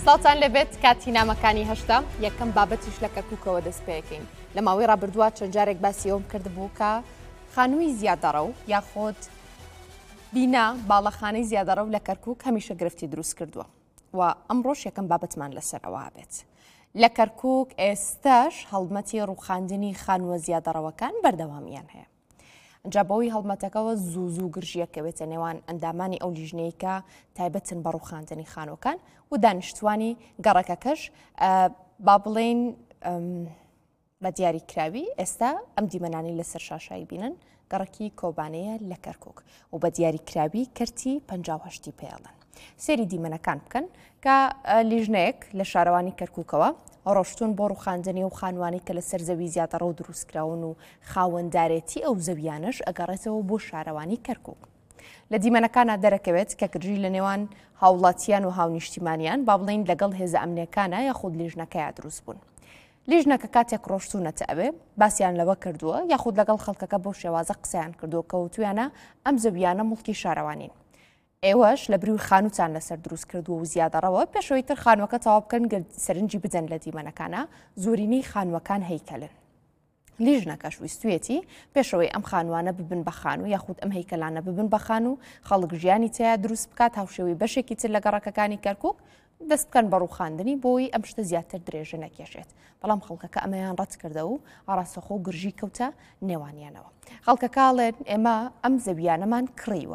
سڵاتان لەبێت کاتی نامەکانی هەشتا یەکەم بابەتیش لە کەرکووکەوە دەست پێکەین. لە ماوەی ڕابردووە چەند جارێک باسی ئەوم کردبوو کە خانووی زیادەڕە و یاخۆت بینا باڵەخانەی زیادەڕە و لە کەرکووک هەمیشە گرفتی دروست کردووە و ئەمڕۆژ یەکەم بابەتمان لەسەرەوە بێت. لە کەرکووک ئێستاش هەڵمەتی ڕووخاندنی خانووە زیادەڕەوەکان بەردەوامیان هەیە. ئەنجا بەوەی هەڵمەتەکەەوە زوو گرژیەکەوێتە نێوان ئەندامانی ئەو لیژنەیە کە تایبەتن بە ڕووخاندنی خانووەکان و دانیشتوانی گەڕەکەکەش با بڵێن بە دیاریکراوی ئێستا ئەم دیمەنانی لەسەر شاشایی بینن گەڕەکی کۆبانەیە لە کەرکووک و بە دیاریکراوی کەرتی 58 پێڵن. سێری دیمەنەکان بکەن کە لیژنەیەک لە شارەوانی کەرکووکەوە ڕۆشتون بۆ ڕووخاندنی و خانوانی کە لە سەر زەوی زیاترە و دروستکراون و خاوەنددارێتی ئەو زەویانش ئەگەڕێتەوە بۆ شارەوانی کەرکووک. لە دیمەنەکانە دەرەکەوێت کە کردژی لە نێوان هاوڵاتیان و هاونیشتیمانیان با بڵین لەگەڵ هێزە ئەمنیەکانە یاخود لیژنەکەیان دروست بوون. لیژنەکە کاتێک ڕۆشتونەتە ئەوێ باسییان لەوە کردووە یاخود لەگەڵ خەڵکەکە بۆ شێوازە قسەیان کردووە کەوتویانە ئەم زەویانە مڵکی شارەوانین. ئێوەش لە بروی خانووتان لەسەر دروست کردووە و زیادەڕەوە پێشەوەی تر خانووەکە تەواو بکەن سەرنجی بدەن لە دیمەنەکانە زۆرینەی خانووەکان هەیکەلن. لیژنەکەش ویستوێتی پێشەوەی ئەم خانوانە ببن بە خانوو یاخود ئەم هەیکەلانە ببن بە خانوو خەڵک ژیانی تیا دروست بکات هاوشێوی بەشێکی تر لە گەڕەکەکانی کەرکووک دەست بکەن بە ڕووخاندنی بۆی ئەم شتە زیاتر درێژە نەکێشێت. بەڵام خەڵکەکە ئەمەیان ڕەت کردە و ئاراستەخۆ و گرژی کەوتە نێوانیانەوە. خەڵکەکاڵێن ئێمە ئەم زەویانەمان کڕیوە.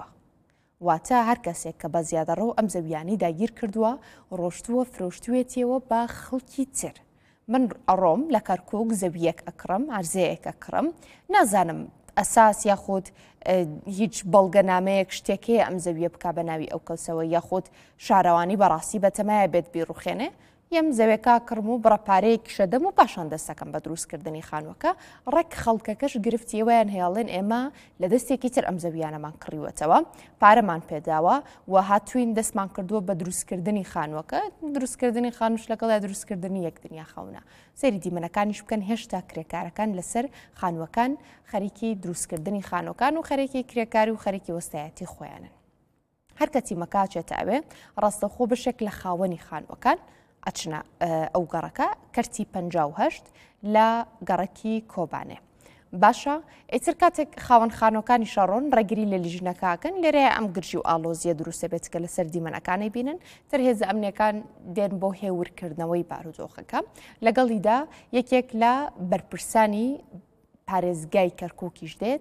واتە هەر کەسێک کە بە زیادەڕە و ئەم زەویانی داگیر کردووە ڕۆشتووە فرۆشتوێتیەوە بە خەڵکی تر. من ئەڕۆم لە کەرکووک زەویەک ئەکڕم ئارزەیەک ئەکڕم نازانم ئەساس یاخود هیچ بەڵگەنامەیەک شتێکەیە ئەم زەویە بک بە ناوی ئەو کەسەوە یاخود شارەوانی بەڕاستی بەتەمایە بێت بیڕوخێنێ یەم زەوێکا کڕم و بڕەپارەیەکی شەدەم و پاشان دەستەکەم بە دروستکردنی خانووەکە ڕێک خەڵکەکەش گرفتیەوەیان هێڵێن ئێمە لە دەستێکی تر ئەم زەویانەمان کڕیوەتەوە پارەمان پێداوە و هاتوین دەستمان کردووە بە دروستکردنی خانووەکە دروستکردنی خانوش لەگەڵ دروستکردنی یەک دنیا خەونە. سەری دیمەنەکانیش بکەن هێشتا کرێکارەکان لەسەر خانووەکان خەریکی دروستکردنی خانووەکان و خەرێکی کرێکاری و خەریکی وەستایەتی خۆیانن. هەر کە تیمەکچێتە ئەوێ ڕاستەخۆ بشێک لە خاوەنی خانووەکان ئەچنە ئەو گەڕەکە کەرتی 58 لە گەڕەکی کۆبانێ. باشە ئیتر کاتێک خاوەن خانۆکانی شەڕۆن ڕێگری لە لیژنەکەکەن لێرەیە ئەم گرژی و ئالۆزیە دروستە بێت کە لەسەر دیمەنەکانی بینن تر هێزە ئەمنیەکان دێن بۆ هێورکردنەوەی بارودۆخەکە لەگەڵیدا یەکێک لە بەرپرسانی پارێزگای کەرکووکیش دێت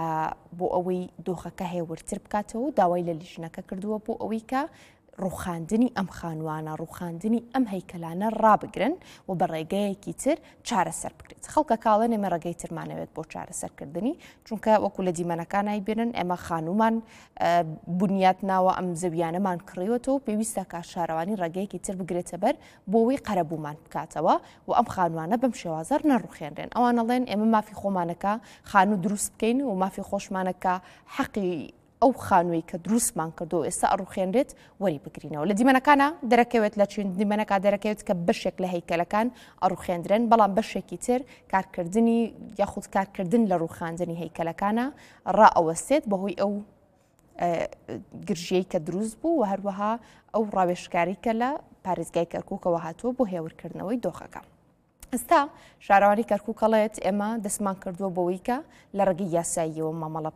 بۆ ئەوەی دۆخەکە هێورتر بکاتەوە و داوای لە لیژنەکە کردووە بۆ ئەوەی کە ڕووخاندنی ئەم خانوانە ڕووخاندنی ئەم هەیکەلانە ڕابگرن و بە ڕێگەیەکی تر چارەسەر بکرێت. خەڵکە کاڵێن ئێمە ڕێگەی ترمانەوێت بۆ چارەسەرکردنی چونکە وەکو لە دیمەنەکانای بێنن ئێمە خانومان بنیات ناوە ئەم زەویانەمان کڕیوەتەوە و پێویستە کا شارەوانی ڕێگەیەکی تر بگرێتە بەر بۆەوەی قەرەبوومان بکاتەوە و ئەم خانوانە بەم شێوازەر نەڕوخێنرێن. ئەوانەڵێن ئێمە مافی خۆمانەکە خانوو دروست بکەین و مافی خۆشمانەکە حەقی ئەو خانووی کە دروستمان کردو ئێستا ئەڕوخێنرێت وەری بگرینەوە. لە دیمەنەکانە دەرەکەوێت لە چین دیمەنەکە دەرەکەوێت کە بەشێک لە هەیکەلەکان ئەڕوخێندرێن بەڵام بەشێکی تر کارکردنی یاخود کارکردن لە ڕووخاندنی هەیکەلەکانە ڕائەوەستێت بەهۆی ئەو گرژیەی کە دروست بوو و هەروەها ئەو ڕاوێژکاری کە لە پارێزگای کەرکووکەوە هاتووە بۆ هێورکردنەوەی دۆخەکە. ئێستا شارەوانی کەرکووکەڵێت ئێمە دەستمان کردووە بەوەی کە لە ڕێگەی یاساییەوە مامەڵە